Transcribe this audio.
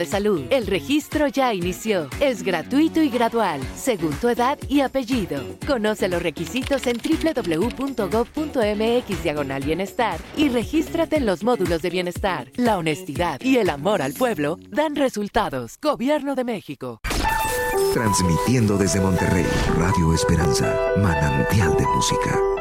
de salud. El registro ya inició. Es gratuito y gradual, según tu edad y apellido. Conoce los requisitos en www.gov.mx/bienestar y regístrate en los módulos de bienestar. La honestidad y el amor al pueblo dan resultados. Gobierno de México. Transmitiendo desde Monterrey, Radio Esperanza, manantial de música.